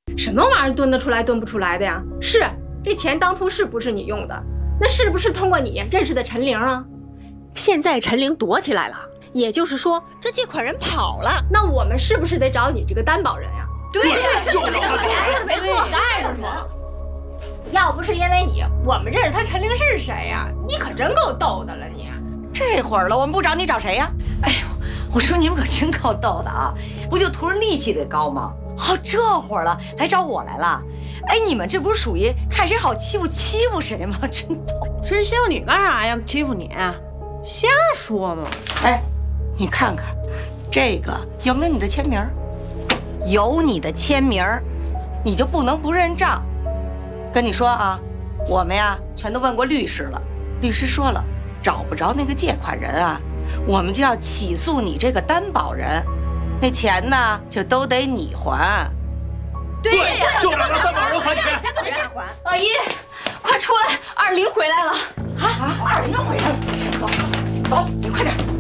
什么玩意儿蹲得出来蹲不出来的呀？是，这钱当初是不是你用的？那是不是通过你认识的陈玲啊？ 现在陈玲躲起来了，也就是说这借款人跑了。 那我们是不是得找你这个担保人呀？ 对呀， 就是没错，再说。要不是因为你，我们认识他陈玲是谁呀？你可真够逗的了你。 这会儿了，我们不找你找谁呀？哎呦，我说你们可真够逗的啊！不就图着利息得高吗？好，这会儿了来找我来了。哎，你们这不是属于看谁好欺负欺负谁吗？真逗！ 谁欺负你干啥呀？欺负你？瞎说嘛！ 哎，你看看，这个有没有你的签名？有你的签名，你就不能不认账。跟你说啊，我们呀全都问过律师了，律师说了，找不着那个借款人啊，我们就要起诉你这个担保人，那钱呢就都得你还。 对，就让担保人还钱。 老姨，快出来，20回来了。 啊，20回来了，走，你快点。